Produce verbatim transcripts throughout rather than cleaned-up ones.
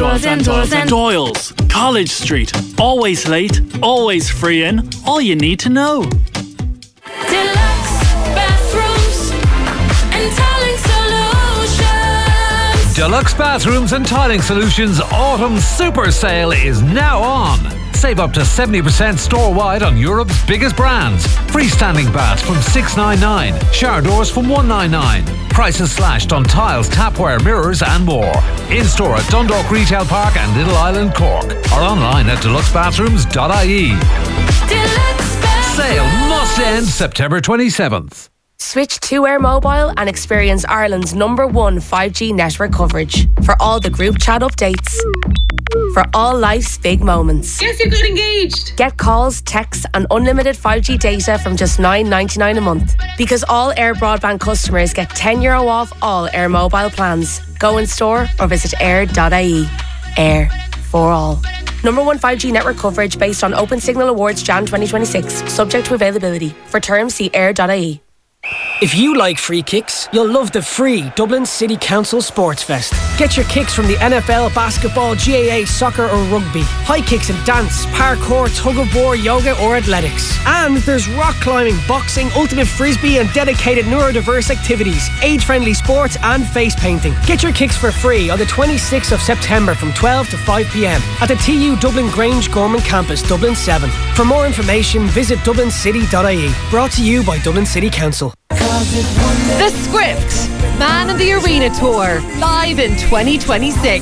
Doyle's and Doyle's and Doyle's, College Street. Always late, always free in. All you need to know. Deluxe bathrooms and tiling solutions. Deluxe Bathrooms and Tiling Solutions Autumn Super Sale is now on. Save up to seventy percent store-wide on Europe's biggest brands. Freestanding baths from six ninety-nine, shower doors from one ninety-nine. Prices slashed on tiles, tapware, mirrors and more. In-store at Dundalk Retail Park and Little Island, Cork. Or online at deluxe bathrooms dot I E. Deluxe bathrooms. Sale must end September twenty-seventh. Switch to Air Mobile and experience Ireland's number one five G network coverage for all the group chat updates. For all life's big moments. Guess you got engaged. Get calls, texts and unlimited five G data from just nine ninety-nine a month. Because all Air Broadband customers get ten euro off all Air Mobile plans. Go in store or visit air dot I E. Air for all. Number one five G network coverage based on Open Signal Awards Jan twenty twenty-six. Subject to availability. For terms, see air dot I E. If you like free kicks, you'll love the free Dublin City Council Sports Fest. Get your kicks from the N F L, basketball, G A A, soccer or rugby. High kicks in dance, parkour, tug-of-war, yoga or athletics. And there's rock climbing, boxing, ultimate frisbee and dedicated neurodiverse activities, age-friendly sports and face painting. Get your kicks for free on the twenty-sixth of September from twelve to five p.m. at the T U Dublin Grange Gorman Campus, Dublin seven. For more information, visit dublin city dot I E. Brought to you by Dublin City Council. The Script, Man in the Arena Tour, live in twenty twenty-six.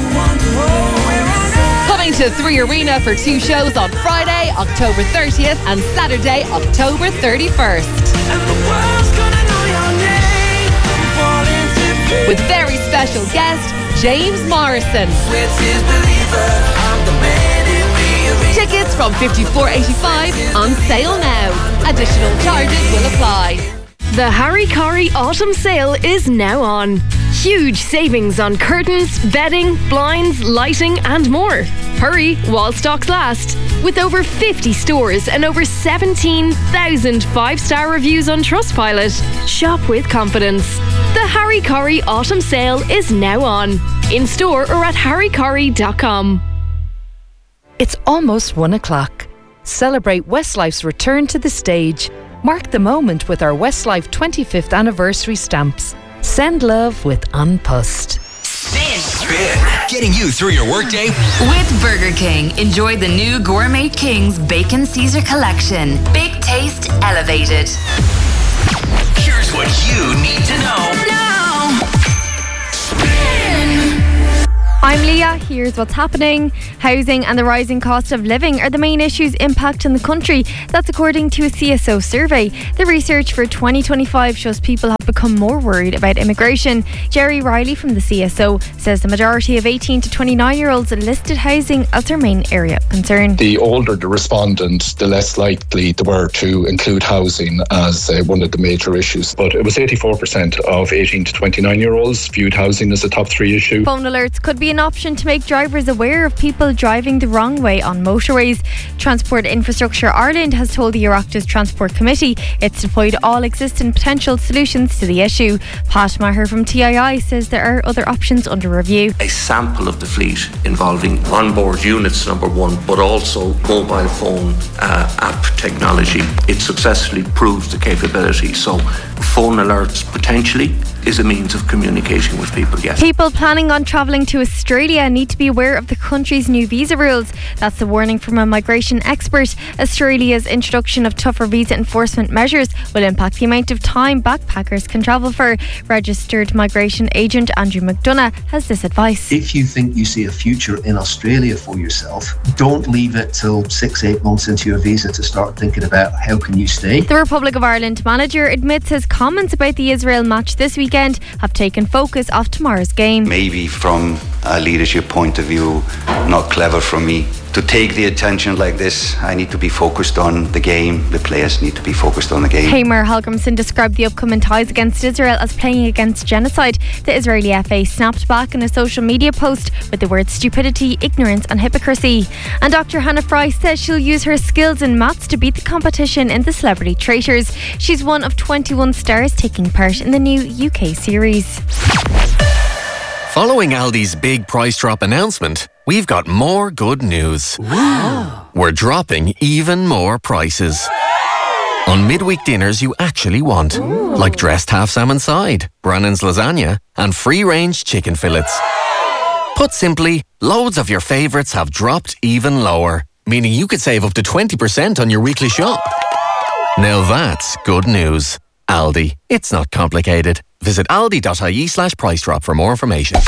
Coming to Three Arena for two shows on Friday, October thirtieth and Saturday, October thirty-first. With very special guest, James Morrison. Tickets from fifty-four eighty-five on sale now. Additional charges will apply. The Harry Corrie Autumn Sale is now on. Huge savings on curtains, bedding, blinds, lighting and more. Hurry while stocks last. With over fifty stores and over seventeen thousand five-star reviews on Trustpilot. Shop with confidence. The Harry Corrie Autumn Sale is now on. In store or at harry corrie dot com. It's almost one o'clock. Celebrate Westlife's return to the stage. Mark the moment with our Westlife twenty-fifth anniversary stamps. Send love with An Post. Spin. Spin. Getting you through your workday. With Burger King, enjoy the new Gourmet King's Bacon Caesar collection. Big taste elevated. Here's what you need to know. Now. Spin. I'm Leah. Here's what's happening. Housing and the rising cost of living are the main issues impacting the country. That's according to a C S O survey. The research for twenty twenty-five shows people have become more worried about immigration. Jerry Riley from the C S O says the majority of eighteen to twenty-nine year olds listed housing as their main area of concern. The older the respondent, the less likely they were to include housing as uh, one of the major issues. But it was eighty-four percent of eighteen to twenty-nine year olds viewed housing as a top three issue. Phone alerts could be an option to make drivers aware of people driving the wrong way on motorways. Transport Infrastructure Ireland has told the Oireachtas Transport Committee it's deployed all existing potential solutions to the issue. Pat Maher from T I I says there are other options under review. A sample of the fleet involving onboard units, number one, but also mobile phone uh, app technology. It successfully proves the capability. So phone alerts potentially is a means of communicating with people, yes. People planning on travelling to Australia need to be aware of the country's new visa rules. That's the warning from a migration expert. Australia's introduction of tougher visa enforcement measures will impact the amount of time backpackers can travel for. Registered migration agent Andrew McDonough has this advice. If you think you see a future in Australia for yourself, don't leave it till six, eight months into your visa to start thinking about how can you stay. The Republic of Ireland manager admits his comments about the Israel match this weekend have taken focus off tomorrow's game. Maybe from a leadership point of view, not clever from me. To take the attention like this, I need to be focused on the game. The players need to be focused on the game. Hamer Halgrimsson described the upcoming ties against Israel as playing against genocide. The Israeli F A snapped back in a social media post with the words stupidity, ignorance and hypocrisy. And Doctor Hannah Fry says she'll use her skills in maths to beat the competition in the Celebrity Traitors. She's one of twenty-one stars taking part in the new U K series. Following Aldi's big price drop announcement, we've got more good news. Wow. We're dropping even more prices. On midweek dinners you actually want. Ooh. Like dressed half salmon side, Brannan's lasagna, and free-range chicken fillets. Put simply, loads of your favourites have dropped even lower, meaning you could save up to twenty percent on your weekly shop. Now that's good news. Aldi. It's not complicated. Visit aldi.ie slash price drop for more information.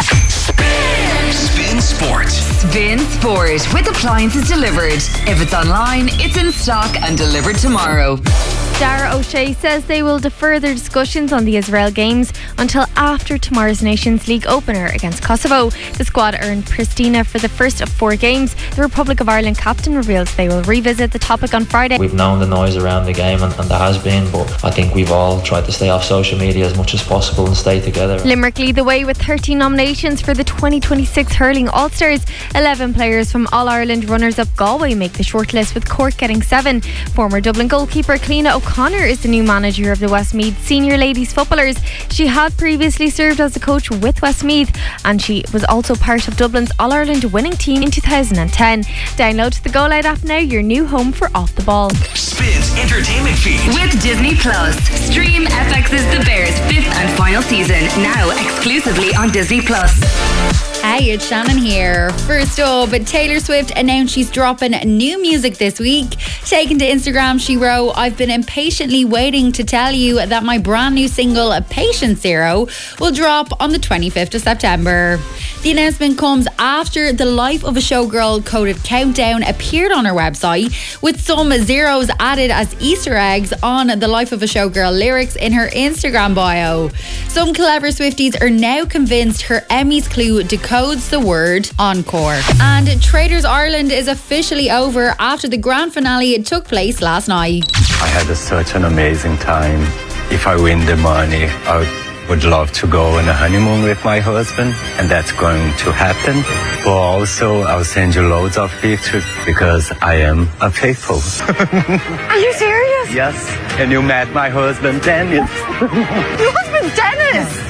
Spin Sport. Spin Sport with appliances delivered. If it's online, it's in stock and delivered tomorrow. Dara O'Shea says they will defer their discussions on the Israel Games until after tomorrow's Nations League opener against Kosovo. The squad earned Pristina for the first of four games. The Republic of Ireland captain reveals they will revisit the topic on Friday. We've known the noise around the game and, and there has been, but I think we've all tried to stay off social media as much as possible and stay together. Limerick lead the way with thirteen nominations for the twenty twenty-six Hurling All-Stars. eleven players from All-Ireland runners-up Galway make the shortlist, with Cork getting seven. Former Dublin goalkeeper Cliona O'Connor is the new manager of the Westmeath Senior Ladies Footballers. She had previously served as a coach with Westmeath, and she was also part of Dublin's All-Ireland winning team in two thousand ten. Download the Go Loud app now, your new home for Off the Ball. Spins entertainment feed. With Disney Plus. Stream F X's The Bears' fifth and final season, now exclusively on Disney Plus. Hey, it's Shannon here. First up, Taylor Swift announced she's dropping new music this week. Taken to Instagram, she wrote, "I've been impatiently waiting to tell you that my brand new single, Patient Zero, will drop on the twenty-fifth of September. The announcement comes after the Life of a Showgirl coded countdown appeared on her website, with some zeros added as Easter eggs on the Life of a Showgirl lyrics in her Instagram bio. Some clever Swifties are now convinced her Emmys clue decodes the word encore." And Traders Ireland is officially over after the grand finale took place last night. I had a, such an amazing time. If I win the money, I would love to go on a honeymoon with my husband, and that's going to happen. But also, I'll send you loads of pictures because I am a faithful. Are you serious? Yes, and you met my husband, Dennis. Your husband, Dennis?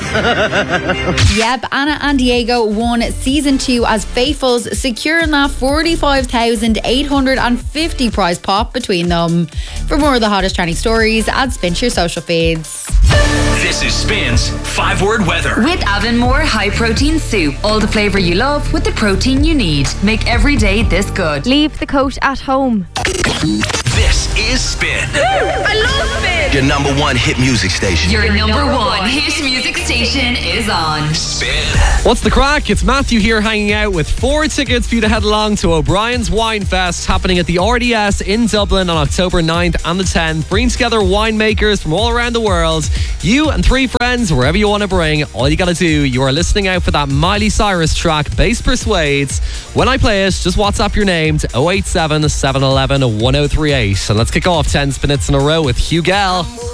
Yep, Anna and Diego won season two as faithfuls, securing that forty-five thousand eight hundred fifty prize pot between them. For more of the hottest trending stories, add Spin to your social feeds. This is Spin's five-word weather. With Avonmore High Protein Soup. All the flavour you love with the protein you need. Make every day this good. Leave the coat at home. This is Spin. I love Spin. Your number one hit music station. Your number one hit music station is on Spin. What's the crack? It's Matthew here, hanging out with four tickets for you to head along to O'Brien's Wine Fest, happening at the R D S in Dublin on October ninth and the tenth. Bring together winemakers from all around the world. You and three friends, wherever you want to bring. All you gotta do, you are listening out for that Miley Cyrus track, Bass Persuades. When I play it, just WhatsApp your name to oh eight seven, seven one one, one oh three eight. And let's kick off ten minutes in a row with Hugh Gell.